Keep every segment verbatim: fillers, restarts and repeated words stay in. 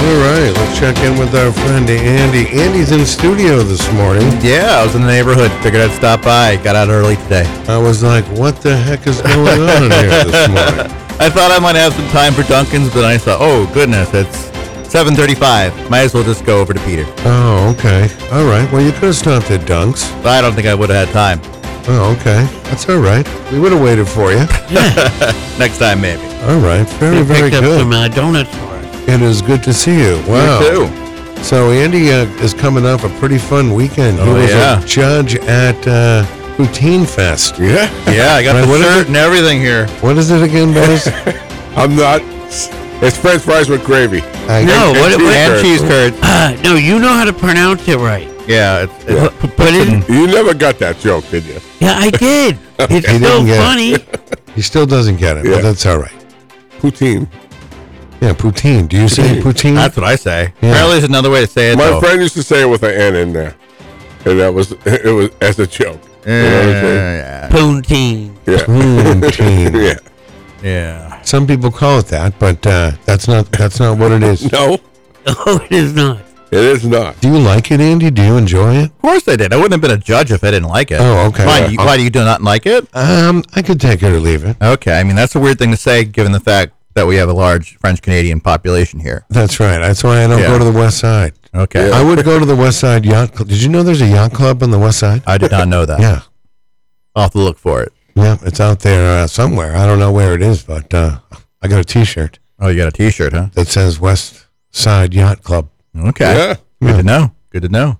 All right, let's check in with our friend Andy. Andy's in studio this morning. Yeah, I was in the neighborhood. Figured I'd stop by. Got out early today. I was like, what the heck is going on here this morning? I thought I might have some time for Dunkin's, but I thought, oh, goodness, it's seven thirty-five. Might as well just go over to Peter. Oh, okay. All right. Well, you could have stopped at Dunk's. But I don't think I would have had time. Oh, okay. That's all right. We would have waited for you. Next time, maybe. All right. Very, They very picked up good. some uh, donuts for us. It is good to see you. Wow. You too. So Andy uh, is coming off a pretty fun weekend. He Oh, was yeah. a judge at uh, Poutine Fest. Yeah. Yeah, I got Right, the what is shirt it? and everything here. What is it again, boys? I'm not. It's French fries with gravy. I, No, and what, cheese what, And curds. cheese curds. uh, no, you know how to pronounce it right. Yeah, it's, it's Yeah. But, but it, You never got that joke, did you? yeah, I did. It's He so didn't get it. funny. He still doesn't get it, Yeah. but that's all right. Poutine. Yeah, poutine. Do you say poutine? that's what I say. Yeah. Apparently, there's another way to say it, My though. friend used to say it with an N in there, and that was it was as a joke. You know what I'm saying? yeah, Poutine. Yeah. Poutine. Yeah. yeah. Some people call it that, but uh, that's not that's not what it is. No, Oh, it is not. it is not. Do you like it, Andy? Do you enjoy it? Of course I did. I wouldn't have been a judge if I didn't like it. Oh, okay. Why, you, Uh, why do you do not like it? Um, I could take it or leave it. Okay, I mean, that's a weird thing to say given the fact that we have a large French-Canadian population here. That's right. That's why I don't Yeah. go to the West Side. Okay. I would go to the West Side Yacht Club. Did you know there's a yacht club on the West Side? I did not know that. Yeah. I'll have to look for it. Yeah, it's out there uh, somewhere. I don't know where it is, but uh, I got a T-shirt Oh, you got a T-shirt, huh? that says West Side Yacht Club. Okay. Yeah. Good to know. Good to know.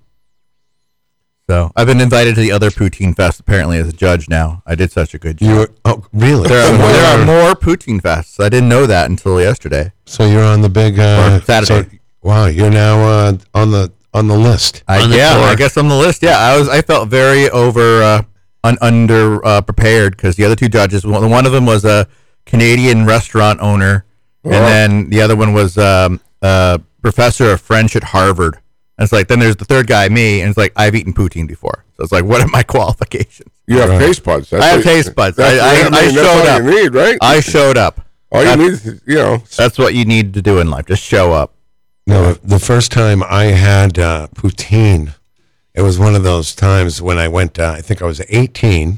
So I've been invited to the other Poutine Fest apparently as a judge now. I did such a good job. You were, oh, really? There are, so, more, there are you're- more Poutine Fests. I didn't know that until yesterday. so you're on the big uh, Or Saturday. so- wow, you're now uh, on the on the list. I, On the yeah, tour. I guess on the list. Yeah, I was. I felt very over uh, un, under uh, prepared because the other two judges. One, one of them was a Canadian restaurant owner, and Oh. then the other one was um, a professor of French at Harvard. And it's like then there's the third guy, me, and it's like I've eaten poutine before. So it's like, what are my qualifications? You have Right. taste buds. That's I have what- taste buds. that's- I- I- mean, I that's showed all up. you need, right? I showed up. all you That's- need is, you know, That's what you need to do in life. Just show up. No, the first time I had uh, poutine, it was one of those times when I went. Uh, I think I was eighteen,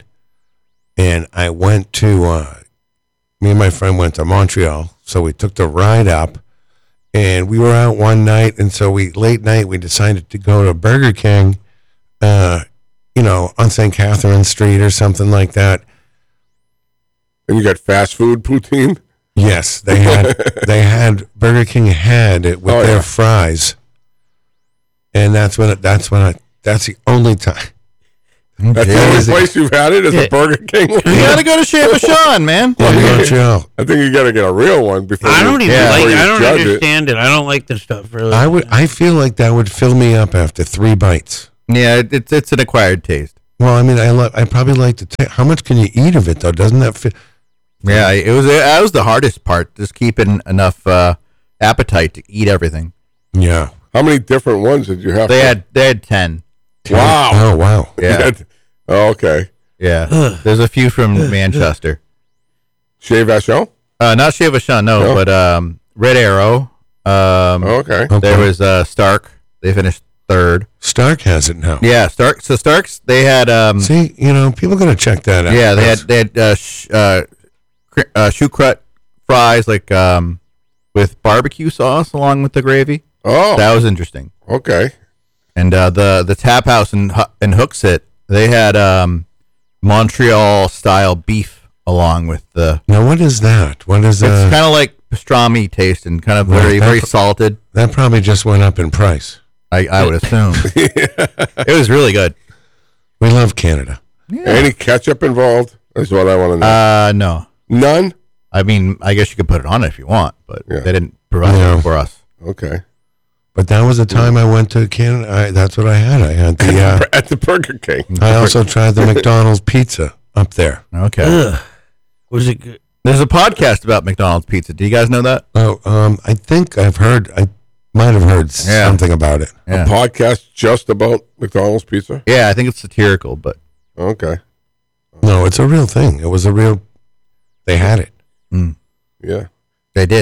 and I went to. Uh, me and my friend went to Montreal, so we took the ride up, and we were out one night, and so we late night we decided to go to Burger King, uh, you know, on Saint Catherine Street or something like that. and you got fast food poutine. Yes, they had they had Burger King had it with Oh, their yeah. fries, and that's when it, that's when I that's the only time. That's the Yeah. only place you've had it is Yeah. a Burger King. You gotta go to Chez Vachon, man. In Montreal. I think you got to get a real one before. I you- don't even Yeah. like. before you I don't judge it. understand it. I don't like the stuff really. I would. I feel like that would fill me up after three bites. Yeah, it, it's it's an acquired taste. Well, I mean, I love. I probably like to. Ta- How much can you eat of it though? Doesn't that fit? Yeah, it was that was the hardest part, just keeping enough uh, appetite to eat everything. Yeah. How many different ones did you have? They had they had ten. Wow. Oh wow. Yeah, Oh, okay. yeah. There's a few from Manchester. Chez Vachon? Uh, not Chez Vachon, no, No? but um, Red Arrow. Um, Okay. Okay. There was uh, Stark. They finished third. Stark has it now. Yeah, Stark. So Stark's they had um, See, you know, people gotta check that out. yeah they had they had uh, sh- uh, cr- uh, choux-croute fries like um, with barbecue sauce along with the gravy. Oh, That was interesting. okay. And uh, the the tap house in Hu- in Hooksett, they had um, Montreal style beef along with the. Now, what is that? What is It's uh? kind of like pastrami taste and kind of Right, very that- very salted. That probably just went up in price. I, I would assume it was really good. We love Canada. Any ketchup involved? Is what I want to know. Uh, no, None? I mean I guess you could put it on it if you want, but Yeah. they didn't provide Yeah. it for us. Okay. But that was the time I went to Canada. I, that's what I had. I had the. Uh, At the Burger King. I also tried the McDonald's pizza up there. Okay. Ugh. Was it good? There's a podcast about McDonald's pizza. Do you guys know that? Oh, um, I think I've heard. I might have heard Yeah. something about it. Yeah. A podcast just about McDonald's pizza? Yeah, I think it's satirical, but Okay. No, it's a real thing. It was a real. They had it. Yeah. they did.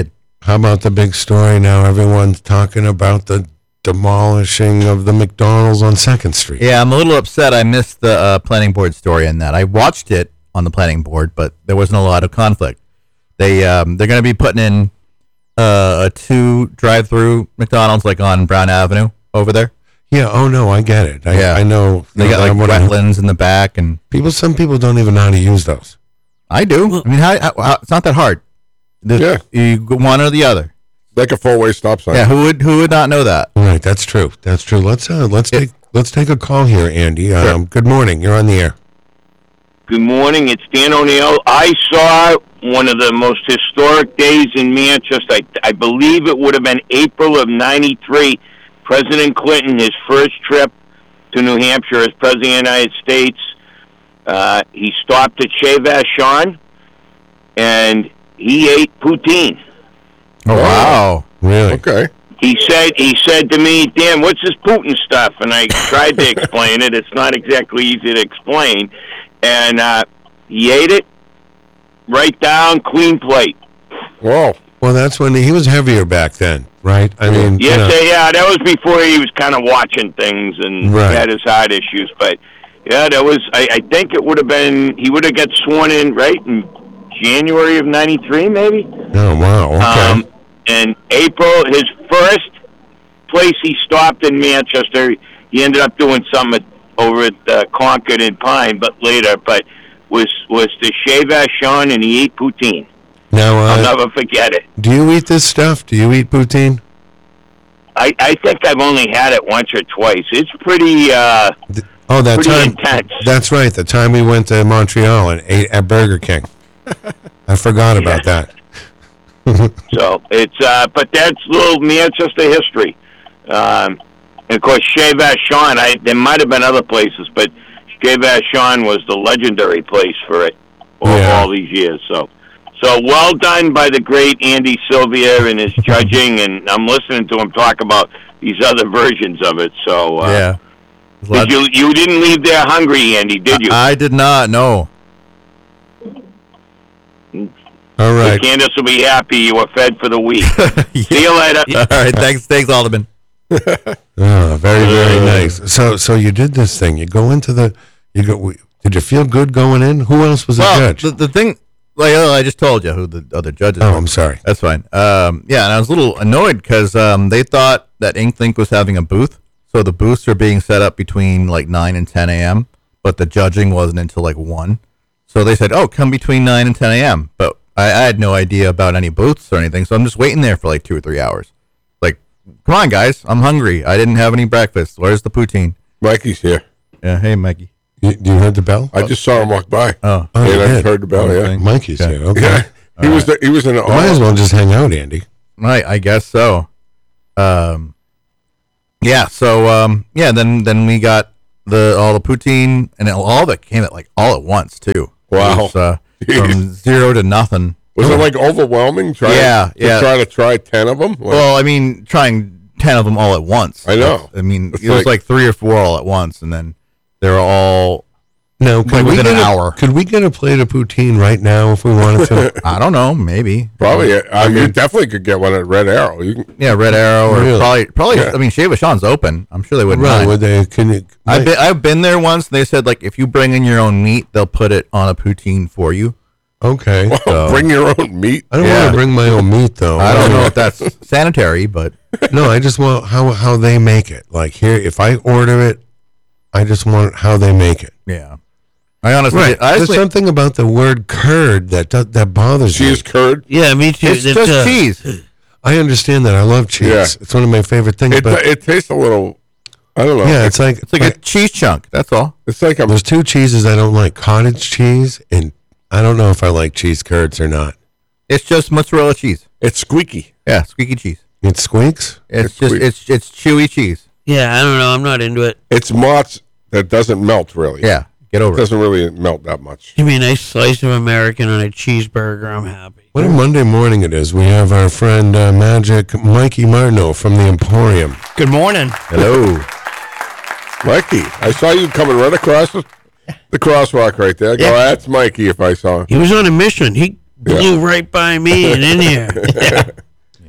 how about the big story now? Everyone's talking about the demolishing of the McDonald's on Second Street. Yeah, I'm a little upset. I missed the uh, planning board story in that. I watched it on the planning board, but there wasn't a lot of conflict. They um, they're going to be putting in uh, a two drive-through McDonald's like on Brown Avenue over there. Yeah. Oh no, I get it. I, Yeah. I know. They got like I'm wondering- wetlands in the back, and people. Some people don't even know how to use those. I do. I mean, how, how, how, it's not that hard. The, Yeah. you go one or the other. Like a four-way stop sign. Yeah, who would who would not know that? Right. That's true. That's true. Let's uh, let's take let's take a call here, Andy. Um, Good morning. You're on the air. Good morning. It's Dan O'Neill. I saw one of the most historic days in Manchester. I, I believe it would have been April of ninety-three. President Clinton, his first trip to New Hampshire as President of the United States, uh, he stopped at Chez Vachon, and he ate poutine. Oh, wow. Really? Okay. He said, he said to me, Dan, what's this Putin stuff? And I tried to explain it. It's not exactly easy to explain. And uh, he ate it right down, clean plate. Whoa. Well, that's when he was heavier back then, right? I mean, Yes, you know, uh, yeah, that was before he was kind of watching things and Right. had his heart issues. But, yeah, that was, I, I think it would have been, he would have got sworn in, right, in January of ninety-three, maybe? oh wow. Okay. Um, in April, his first place he stopped in Manchester, he ended up doing something over at uh, Concord and Pine, but later, but was was the Chez Vachon, and he ate poutine. now, I'll uh, never forget it. do you eat this stuff? Do you eat poutine? I, I think I've only had it once or twice. It's pretty, uh, Oh, that pretty time. intense. That's right. The time we went to Montreal and ate at Burger King. I forgot about that. So it's, uh, but that's little Manchester history. Um, and of course, Chez Vachon, I, there might have been other places, but Chez Vachon was the legendary place for it all, Yeah. all these years. So, so well done by the great Andy Sylvia and his judging, and I'm listening to him talk about these other versions of it. So, uh, Yeah. There's a lot- did you you didn't leave there hungry, Andy, did you? I did not know. All right. Candace will be happy you were fed for the week. See you later. All right. Thanks, thanks, Alderman. Oh, very, very nice. So, so you did this thing. You go into the. You go. Did you feel good going in? Who else was the Well, judge? the, the thing, like oh, I just told you who the other judges oh, were. I'm sorry. That's fine. Um, yeah, and I was a little annoyed because um, they thought that InkLink was having a booth, so the booths are being set up between like nine and ten a.m., but the judging wasn't until like one. So they said, "Oh, come between nine and ten a.m." But I, I had no idea about any booths or anything, so I'm just waiting there for like two or three hours. Like, come on, guys, I'm hungry. I didn't have any breakfast. Where's the poutine? Mikey's here. Yeah, hey, Mikey. You, you heard the bell? I just saw him walk by. Oh, Oh, you and I did? heard the bell, yeah. Okay. Mikey's Okay. here. Okay. Yeah. He was the, he was in the Might as well just hang out, Andy. Right, I guess so. Um, yeah. So um, yeah. Then then we got the all the poutine, and it, all of it came at like all at once too. Wow. It was, uh, from zero to nothing. Was it like overwhelming? Trying Yeah, to yeah. try to try ten of them. Like, Well, I mean, trying ten of them all at once. I know. I mean, It's it was like- like three or four all at once, and then they're all. No, Like could we within get an a- hour. Could we get a plate of poutine right now if we wanted to? I don't know, maybe. probably. I mean, you definitely could get one at Red Arrow. You can, Yeah, Red Arrow, or Really? probably probably. Yeah. I mean, Chez Vachon's open. I'm sure they wouldn't right? mind. Would they? Can you? I've been I've been there once. And they said like if you bring in your own meat, they'll put it on a poutine for you. okay. So- bring your own meat. I don't Yeah. want to bring my own meat though. I don't know if that's sanitary, but No, I just want how how they make it. Like here, if I order it, I just want how they make it. yeah. I honestly, Right. I There's honestly something about the word curd that do- that bothers me. Cheese curd. Yeah, me too. it's That's, just uh, cheese. I understand that. I love cheese. Yeah. It's one of my favorite things. It, but it tastes a little. I don't know. yeah, it's like It's like a cheese chunk. That's all. It's like a. there's two cheeses I don't like: cottage cheese, and I don't know if I like cheese curds or not. It's just mozzarella cheese. It's squeaky. Yeah, squeaky cheese. It squeaks. It's, It's just sweet. it's it's chewy cheese. Yeah, I don't know. I'm not into it. It's mozz that doesn't melt really. Yeah, get It over it. doesn't really melt that much. Give me a nice slice of American on a cheeseburger. I'm happy. What a Monday morning it is. We have our friend uh, Magic Mikey Martineau from the Emporium. Good morning. Hello. Mikey, I saw you coming right across the, the crosswalk right there. I go, Yeah. that's Mikey if I saw him. He was on a mission. He blew right by me and in here.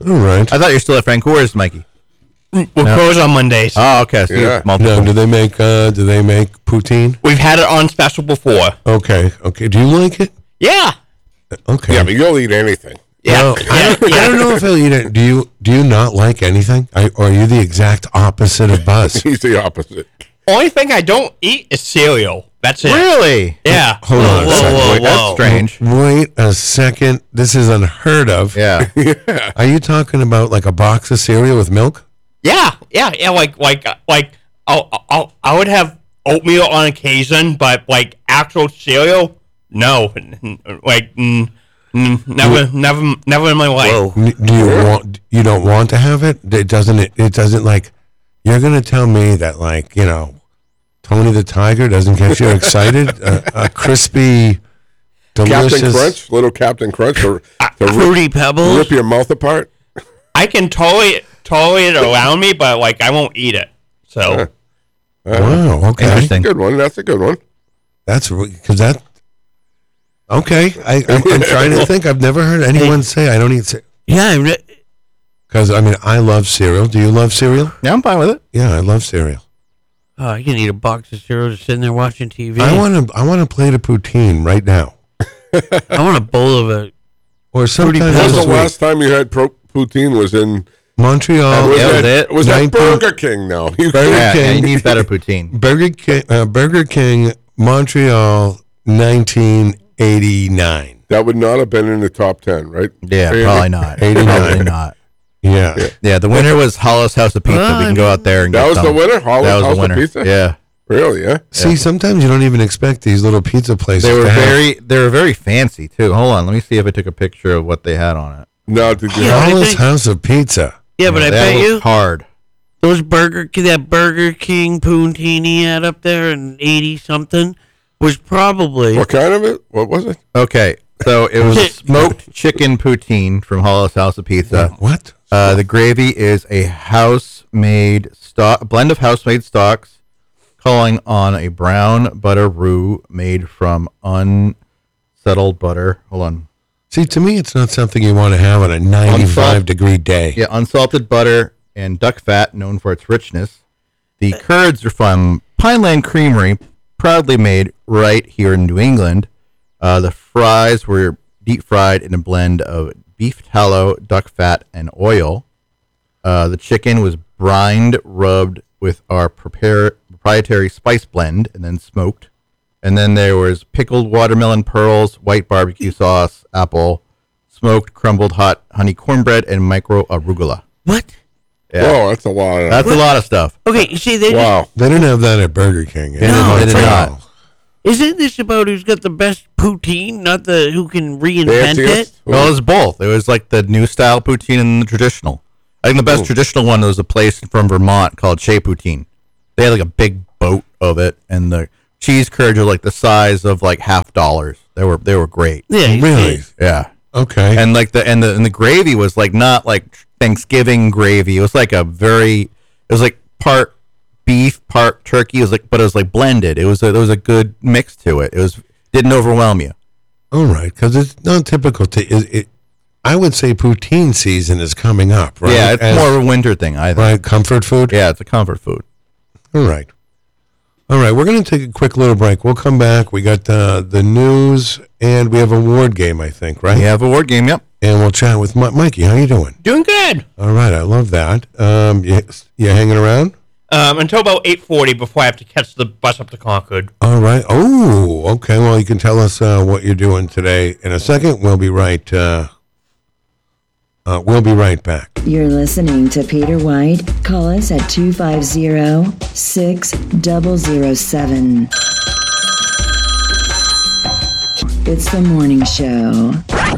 All right. I thought you were still at Francoeurs, Mikey. We're closed on Mondays. Oh, okay. So you Yeah. have multiple. Now, do they make uh, do they make poutine? We've had it on special before. Okay. Okay. Do you like it? Yeah. Okay. Yeah, but you'll eat anything. Yeah. Well, I, don't, I don't know if I'll eat it. Do you do you not like anything? I, or are you the exact opposite of Buzz? He's the opposite. Only thing I don't eat is cereal. That's it. Really? Yeah. Hold on a whoa, second. Whoa, Wait, whoa, that's whoa. strange. Wait a second. This is unheard of. Yeah. Are you talking about like a box of cereal with milk? Yeah. Yeah. Yeah. Like, like, like, I'll, I'll, I would have oatmeal on occasion, but like actual cereal, no. Like, mm, mm, never, never, never in my life. N- Do you want? You don't want to have it? It doesn't. It, it doesn't like. You're gonna tell me that like you know, Tony the Tiger doesn't get you excited? a, a crispy, delicious. Captain Crunch, little Captain Crunch, to, to Fruity rip, Pebbles. rip your mouth apart. I can tolerate tolerate it around me, but like I won't eat it. So Wow. Okay. Interesting. Good one. That's a good one. That's because that. Okay, I, I'm, I'm trying to think. I've never heard anyone say I don't eat cereal. yeah, Because I mean, I love cereal. Do you love cereal? Yeah, I'm fine with it. Yeah, I love cereal. oh, I can eat a box of cereal just sitting there watching T V. I want to. I want to plate of poutine right now. I want a bowl of it. Or sometimes Pebbles. When's this the week. last time you had pro- poutine was in Montreal. was yeah, that, was it? was that nineteen Burger King now? You Burger Yeah, yeah, King. you need better poutine. Burger King, uh, Burger King, Montreal, nineteen eighty-nine. that would not have been in the top ten, right? Yeah, Andy? probably not. eighty-nine. Probably not. Yeah. Yeah, the winner was Hollis House of Pizza. We can go out there and That get was the some. winner? Hollis That was House the of winner. Pizza? Yeah. Really? Yeah. See, sometimes you don't even expect these little pizza places. They were to have- very they were very fancy too. Hold on, let me see if I took a picture of what they had on it. Now, did you Yeah. have? I Hollis think- House of Pizza. Yeah, but I that bet was you hard. those Burger that Burger King poutine he had up there in eighty something was probably What kind of it? What was it? Okay, so it was smoked chicken poutine from Hollis House of Pizza. What? Uh, the gravy is a house-made stock, blend of house-made stocks, calling on a brown butter roux made from unsettled butter. Hold on. See, to me, it's not something you want to have on a ninety-five degree day. Yeah, unsalted butter and duck fat, known for its richness. The curds are from Pineland Creamery, proudly made right here in New England. Uh, the fries were deep fried in a blend of beef tallow, duck fat, and oil. Uh, the chicken was brined, rubbed with our prepare, proprietary spice blend, and then smoked. And then there was pickled watermelon pearls, white barbecue sauce, apple, smoked crumbled hot honey cornbread, and micro arugula. what? Yeah. Whoa, that's a lot of. That's a lot of stuff. Okay, you see, they just, wow. They didn't have that at Burger King. They didn't- they did not. isn't this about who's got the best poutine, not the who can reinvent it? Fanciest? Well, it was both. It was like the new style poutine and the traditional. I think the best Ooh. traditional one was a place from Vermont called Chez Poutine. They had like a big boat of it, and the cheese curds are like the size of like half dollars. They were they were great. Yeah, you Really? see. Yeah, Okay. and like the and the and the gravy was like not like Thanksgiving gravy. It was like a very it was like part beef, part turkey. It was like but it was like blended. It was a, there was a good mix to it. It was didn't overwhelm you. All right, because it's not typical to. It, it, I would say poutine season is coming up, right? Yeah, it's As- more of a winter thing. I think. right comfort food. Yeah, it's a comfort food. All right. All right, we're going to take a quick little break. We'll come back. We got uh, the news, and we have a ward game, I think, right? We have a word game. Yep. And we'll chat with Mi- Mikey. How you doing? Doing good. All right, I love that. Um, you, you hanging around? Um, until about eight forty before I have to catch the bus up to Concord. All right. Oh, okay. Well, you can tell us uh, what you're doing today in a second. We'll be right. Uh, uh, we'll be right back. You're listening to Peter White. Call us at two five zero, six zero zero seven. It's the morning show.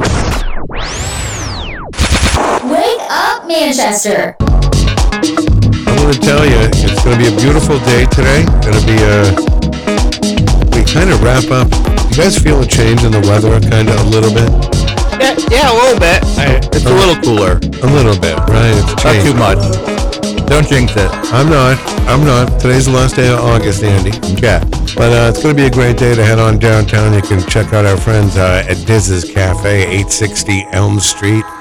Wake up, Manchester! I'm going to tell you, it's going to be a beautiful day today. Going to be a. We kind of wrap up. You guys feel a change in the weather, kind of a little bit, Yeah, yeah, a little bit. I, It's a little cooler. a little bit, right? It's Not changed. too much. Don't jinx it. I'm not. I'm not. Today's the last day of August, Andy. Okay. But uh, it's going to be a great day to head on downtown. You can check out our friends uh, at Diz's Cafe, eight sixty Elm Street.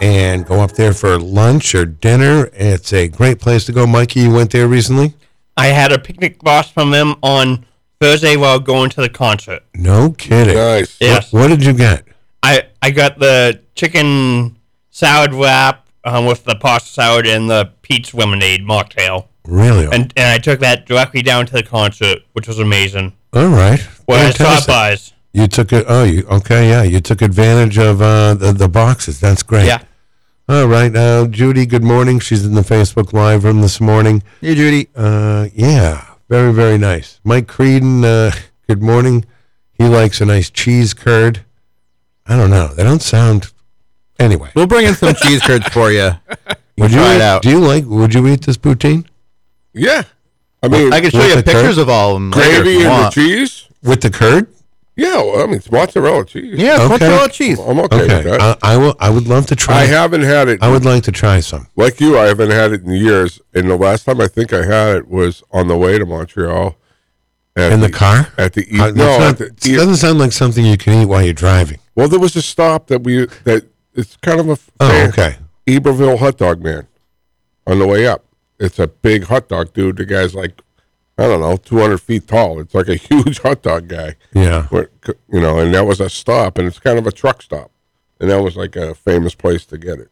and go up there for lunch or dinner. It's a great place to go. Mikey, you went there recently? I had a picnic box from them on Thursday while going to the concert. No kidding. Nice. Yes. What did you get? I, I got the chicken salad wrap um, with the pasta salad and the peach lemonade mocktail. Really? And and I took that directly down to the concert, which was amazing. All right. Well, I saw Fantastic. buzz. You took it. Oh, you okay? Yeah, you took advantage of uh, the, the boxes. That's great. Yeah. All right. Now, Judy, good morning. She's in the Facebook Live room this morning. Hey, Judy. Uh, yeah, very, very nice. Mike Creedon, uh, good morning. He likes a nice cheese curd. I don't know. They don't sound. Anyway, We'll bring in some cheese curds for you. would you try eat, it out. Do you like? Would you eat this poutine Yeah. I mean, I can show With you the pictures curd? of all of them. later if gravy you and the want. cheese? with the curd? Yeah, well, I mean, it's mozzarella cheese. Yeah, it's Okay. mozzarella cheese. I'm okay, with Okay, that. I, I will. I would love to try. I it. haven't had it. I would like to try some. Like you, I haven't had it in years. And the last time I think I had it was on the way to Montreal. At In the car? At the, e- Uh, that's no, not- at the, it doesn't sound like something you can eat while you're driving. well, there was a stop that we, that it's kind of a, Oh, fan- okay. Iberville hot dog man on the way up. It's a big hot dog dude. The guy's like, I don't know, two hundred feet tall. It's like a huge hot dog guy. Yeah. Where, you know, and that was a stop, and it's kind of a truck stop. And that was like a famous place to get it.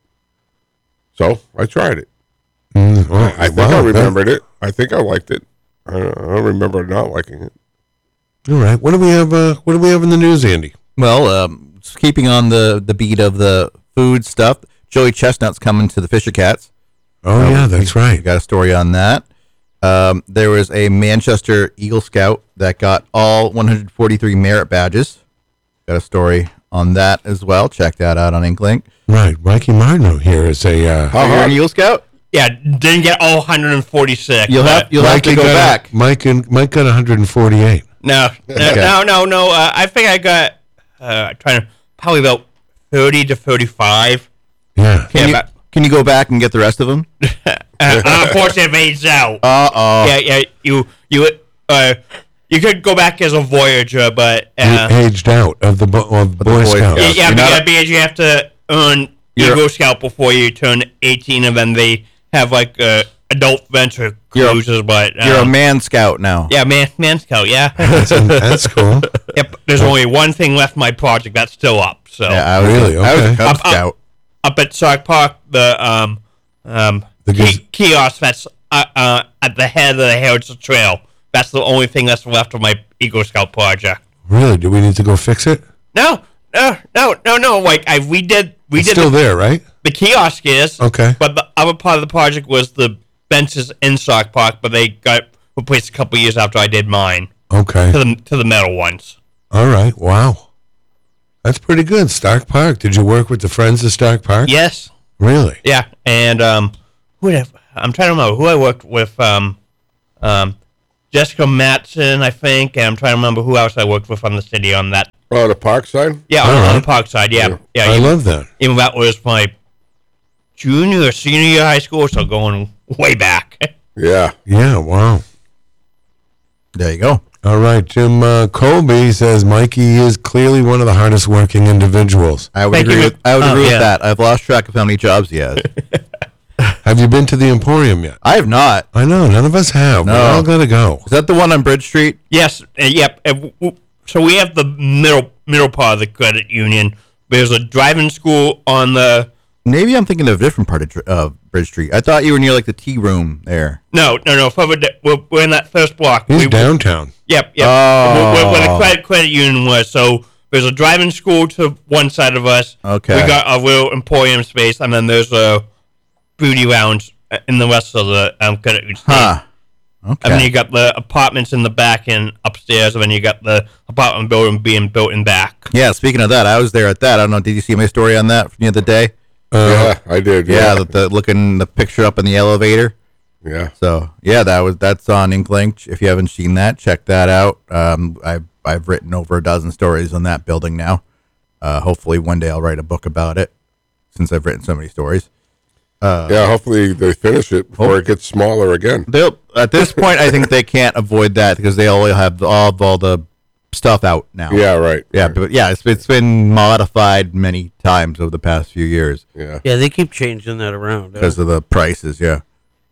So I tried it. Mm, well, I think wow, I that- remembered it. I think I liked it. I don't, I don't remember not liking it. All right. What do we have? Uh, what do we have in the news, Andy? Well, um, just keeping on the, the beat of the food stuff, Joey Chestnut's coming to the Fisher Cats. Oh yeah, that's We right. got a story on that. Um, there was a Manchester Eagle Scout that got all one hundred forty-three merit badges. Got a story on that as well. Check that out on Inklink. Right. Mikey Martineau here is a. Uh, How Are you an hot? Eagle Scout? Yeah, didn't get all one hundred forty-six. You'll have but- you'll have to Mikey go got a- back. Mike and Mike got one hundred forty-eight. No, no, Okay. no, no, no. Uh, I think I got uh, trying to probably about thirty to thirty-five. Yeah. Can, you, Yeah, but- can you go back and get the rest of them? Uh, unfortunately, it fades out. Uh oh. yeah, yeah. You, you, uh, you could go back as a Voyager, but uh, You aged out of the Bo- of the Boy Boy Scouts. Scouts. yeah, You're yeah, not a- because you have to earn You're- Eagle Scout before you turn eighteen, and then they have like uh, adult venture You're a- cruises. But You're a um, man scout now. yeah, man, man Scout. Yeah. That's, that's cool. Yep. There's only one thing left in my project that's still up. So Yeah, I was, Really? I was a Okay. Cub Up- up- Scout. up at Sauk Park, the um um The ki- gaz- kiosk that's uh, uh at the head of the Heritage Trail. That's the only thing that's left of my Eagle Scout project. Really? Do we need to go fix it? No, no, no, no, no. Like I we did we It's did still the, there, right? the kiosk is Okay. but the other part of the project was the benches in Sauk Park, but they got replaced a couple years after I did mine Okay. to the to the metal ones. All right. Wow. That's pretty good. Stark Park. Did you work with the Friends of Stark Park? Yes. Really? Yeah, and um, who did I, I'm trying to remember who I worked with. Um, um, Jessica Matson, I think, and I'm trying to remember who else I worked with on the city on that. Oh, the park side? Yeah, on, All on right. the park side. Yeah, yeah. I even, love that. even that was my junior or senior year of high school, so going way back. Yeah. Yeah. Wow. There you go. All right. Jim uh, Colby says Mikey is clearly one of the hardest working individuals. I would Thank agree you. with I would Oh, agree yeah. with that. I've lost track of how many jobs he has. Have you been to the Emporium yet? I have not. I know. None of us have. No. We're all going to go. Is that the one on Bridge Street? Yes, uh, yep. uh, w- w- so we have the middle middle part of the credit union. There's a driving school on the. Maybe I'm thinking of a different part of Dr- uh, Bridge Street. I thought you were near like the tea room there. No, no, no. Further, da- we're, we're in that first block. He's we, downtown. Yep, yep. Oh. Where, where the credit credit union was. So there's a driving school to one side of us. Okay. We got a little emporium space, and then there's a beauty lounge in the rest of the um, credit union. Huh. And then Okay. you got the apartments in the back and upstairs, and then you got the apartment building being built in back. Yeah, speaking of that, I was there at that. I don't know, did you see my story on that from the other day? Uh, yeah, I did. Yeah, Yeah. the, the looking the picture up in the elevator. Yeah. So yeah, that was that's on Inklink. If you haven't seen that, check that out. Um, I've I've written over a dozen stories on that building now. Uh, hopefully one day I'll write a book about it, since I've written so many stories. yeah, hopefully they finish it before it gets smaller again. They'll at this point, I think they can't avoid that because they all have all of all the stuff out now. Yeah, right. Yeah, right. but yeah, it's it's been modified many times over the past few years yeah. Yeah, they keep changing that around. because of the prices. Yeah.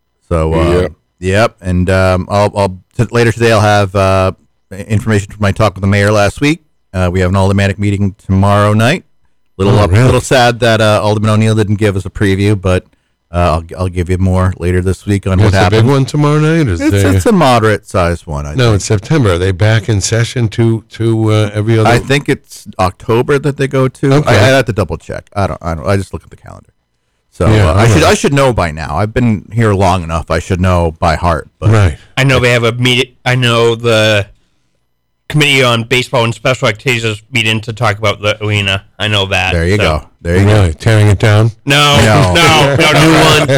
So uh, Yep. yep, and um, I'll, I'll t- later today I'll have uh, information from my talk with the mayor last week. Uh, we have an aldermanic meeting tomorrow night. Little Oh, up, really? little sad that uh, Alderman O'Neill didn't give us a preview, but uh, I'll I'll give you more later this week on what It's a happened. big one tomorrow night. Is It's, they, it's a moderate sized one. I no, it's September. Are they back in session to to uh, every other? I think it's October that they go to. Okay. I, I have to double check. I don't. I don't. I just look at the calendar. So Yeah, uh, I should. alright. I should know by now. I've been here long enough. I should know by heart. But right. I know they have a meet. I know the committee on baseball and special activities is meeting to talk about the arena. I know that. there you so- go. There you go. Really tearing it down. No, No. no, no, no,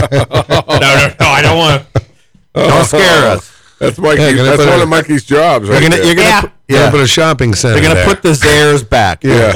no, no, no, no. I don't want. Don't scare us. That's Mikey. Yeah, gonna that's put one a- of Mikey's jobs. Right You're gonna. there. You're gonna. Yeah. Put, Yeah, yeah. but a shopping center. They're gonna there. put the Zares back. yeah.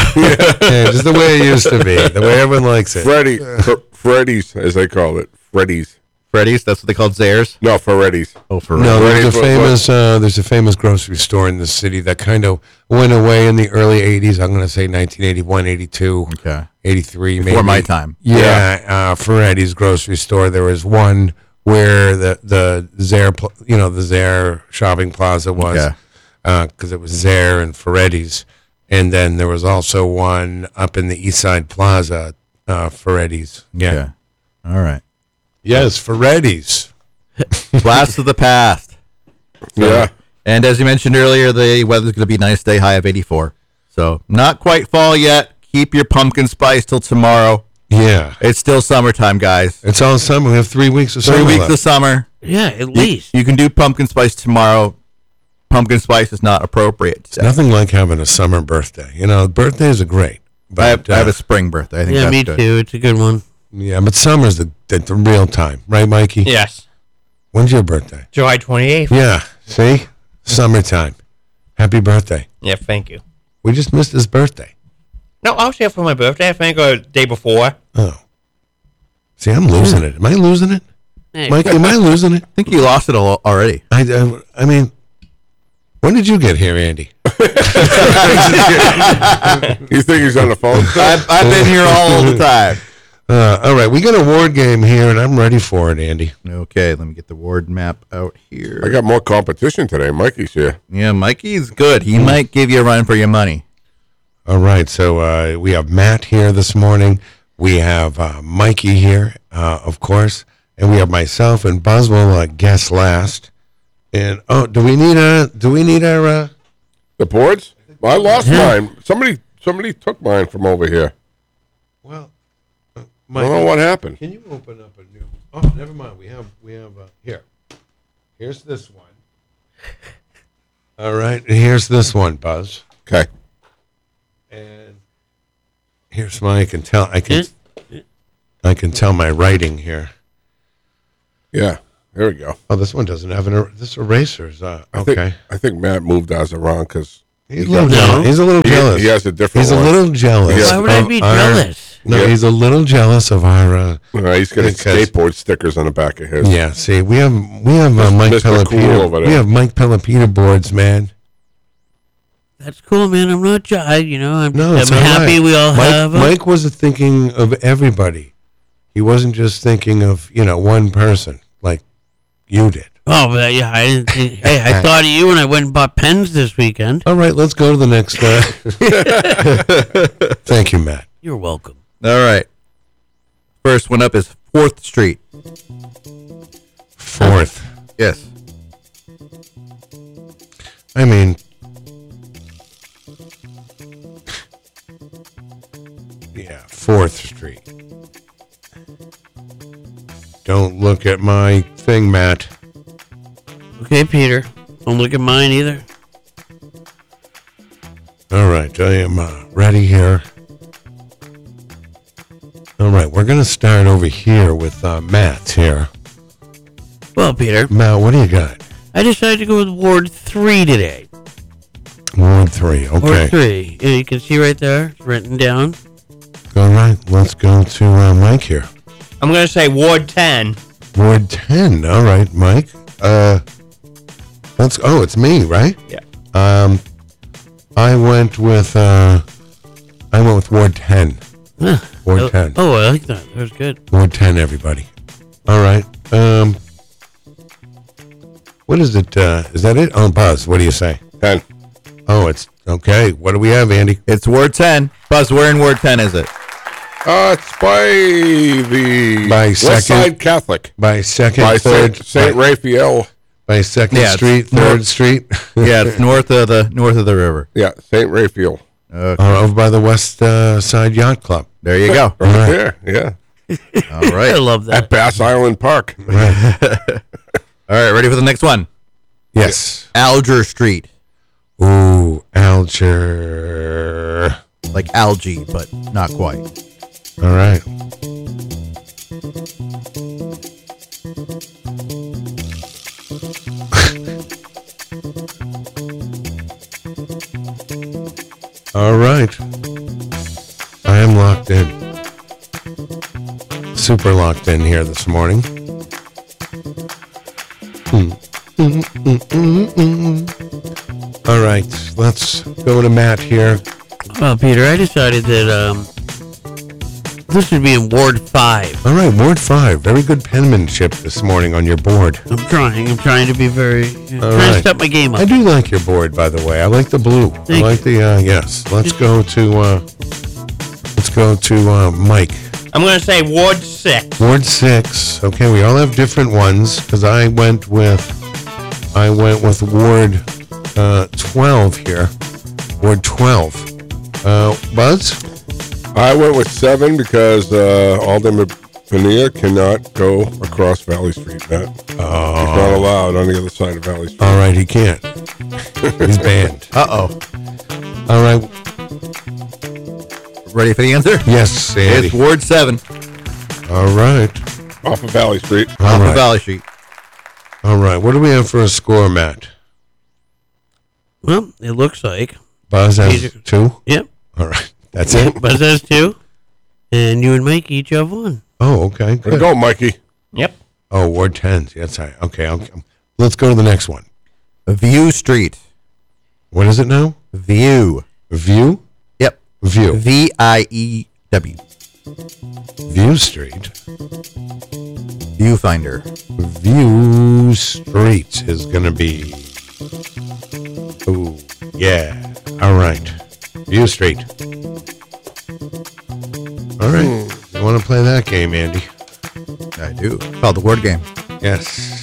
yeah, just the way it used to be, the way everyone likes it. Freddy, Fr- Freddy's, as they call it, Freddy's. Freddy's. That's what they called Zares. No, Freddy's. Oh, for No, real. there's a What- what- famous uh, there's a famous grocery store in the city that kind of went away in the early eighties. I'm going to say nineteen eighty-one, eighty-two, Okay. eighty-three, Before maybe. my time. Yeah, uh, Ferretti's grocery store. There was one where the the Zare, pl- you know, the Zare shopping plaza was, Okay. because it was Zare and Ferretti's, and then there was also one up in the East Side Plaza, uh, Ferretti's. Yeah. Okay. All right. Yes, Ferretti's. Blast of the past. Yeah. And as you mentioned earlier, the weather's going to be nice day, high of eighty-four. So not quite fall yet. Keep your pumpkin spice till tomorrow. Yeah. It's still summertime, guys. It's all summer. We have three weeks of Three summer weeks left. of summer. Yeah, at You, least. you can do pumpkin spice tomorrow. Pumpkin spice is not appropriate today. Nothing like having a summer birthday. You know, birthdays are great. But, I have, I have uh, a spring birthday. I think Yeah, that's me good. too. It's a good one. yeah, but summer's the, the, the real time. Right, Mikey? Yes, When's your birthday? July twenty eighth. Yeah. See? Summertime. Happy birthday. Yeah, thank you. We just missed his birthday. No, I was here for my birthday. I think a day before. Oh. See, I'm losing it. Am I losing it? Hey, Mike, am I losing it? I think you lost it all already. I, I, I mean, when did you get here, Andy? You think he's on the phone? I've, I've been here all the time. Uh, all right, we got a ward game here, and I'm ready for it, Andy. Okay, let me get the ward map out here. I got more competition today. Mikey's here. Yeah, Mikey's good. He might give you a run for your money. All right, so uh, we have Matt here this morning. We have uh, Mikey here, uh, of course, and we have myself and Buzz will uh, guess last. And oh, do we need a? Do we need our? Uh, The boards? Well, I lost mine. Somebody somebody took mine from over here. well, uh, I don't know what happened. Can you open up a new? Oh, never mind. We have we have uh, here. Here's this one. All right, and here's this one, Buzz. Okay. And here's my. I can tell. I can. I can tell my writing here. Yeah. There we go. Oh, this one doesn't have an. er- This eraser's. Uh, I okay. think I think Matt moved ours around because He's a he little got- jealous. He's a little he, jealous. he has a different He's a one. little jealous. Yeah. Why would I of be our- jealous? No, Yeah. he's a little jealous of our. Uh, Uh, he's got his because- skateboard stickers on the back of his. yeah, see, we have we have uh, Mike Mister Cool Pelopita. over there. We have Mike Pelopita boards, man. That's cool, man. I'm not judged. You know, I'm, No, I'm it's all happy right. we all Mike, have 'em. Mike was thinking of everybody. He wasn't just thinking of you know one person like you did. Oh, but yeah, I didn't think, hey, I thought of you when I went and bought pens this weekend. All right, let's go to the next. Uh, thank you, Matt. You're welcome. All right. First one up is fourth Street. Fourth. Yes. I mean, yeah, Fourth Street. Don't look at my thing, Matt. Okay, Peter. Don't look at mine either. All right, I am uh, ready here. All right, we're going to start over here with uh, Matt here. Well, Peter, Matt, what do you got? I decided to go with Ward three today. Ward three, Ward okay. three. Yeah, you can see right there, it's written down. All right, let's go to uh, Mike here. I'm gonna say Ward ten. Ward ten, all right, Mike. Uh, let's. Oh, it's me, right? Yeah. Um, I went with uh, I went with Ward ten. Huh. Ward Oh, ten. Oh, I like that. That was good. Ward ten, everybody. All right. Um, what is it? Uh, is that it? Oh, Buzz, what do you say? ten. Oh, it's okay. What do we have, Andy? It's Ward ten. Buzz, where in Ward ten is it? Uh, it's by the By West second- Side Catholic. By second, By third, Saint, Saint by, Raphael. by second Yeah, it's Street, north- third Street. Yeah, it's north of the north of the river. Yeah, Saint Raphael. Okay. Uh, over by the West uh, Side Yacht Club. There you go. Right Right. there, yeah. All I right. love that. At Bass Island Park. Right. All right, ready for the next one? Yes. Alger Street. Ooh, Alger. Like algae, but not quite. All right. All right. I am locked in. Super locked in here this morning. Hmm. Mm, mm, mm, mm. All right, let's go to Matt here. Well, Peter, I decided that um, this should be in Ward five. All right, Ward five. Very good penmanship this morning on your board. I'm trying. I'm trying to be very. Uh, All trying right. to step my game up. I do like your board, by the way. I like the blue. I Thank like the, uh, yes. Let's go to, uh, let's go to uh, Mike. I'm going to say Ward six. Ward six. Okay, we all have different ones because I went with, I went with Ward uh, twelve here. Ward twelve. Uh, Buzz? I went with seven because uh, Alden Bonilla cannot go across Valley Street, Matt. Oh. He's not allowed on the other side of Valley Street. All right, he can't. He's banned. Uh-oh. All right. Ready for the answer? Yes, Andy. It's Ward seven. All right. Off of Valley Street. All Off of right. Valley Street. All right. What do we have for a score, Matt? Well, it looks like. Buzz has Peter. two? Yep. All right. That's it? Buzz has two. And you and Mike each have one. Oh, okay. Let's Good. go, Mikey. Yep. Oh, Ward tens. That's right. Okay. I'll, let's go to the next one. View Street. What is it now? View. View? Yep. View. V I E W. View Street. Viewfinder. View Street is going to be. Ooh, yeah. All right. View Street. All right. You want to play that game, Andy? I do. It's called the word game. Yes.